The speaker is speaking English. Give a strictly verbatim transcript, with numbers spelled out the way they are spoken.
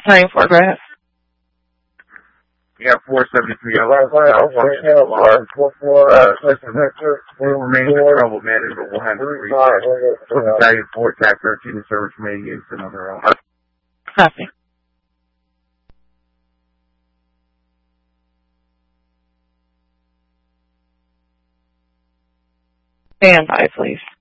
Nine four, go ahead. Yeah, four seventy-three. I was like, I was like, yeah, well, four four. Uh, we will remain in trouble, man. But we'll have to reach out. Battalion four, Tac thirteen, service from eighty-eight, another hour. Copy. Stand by, please.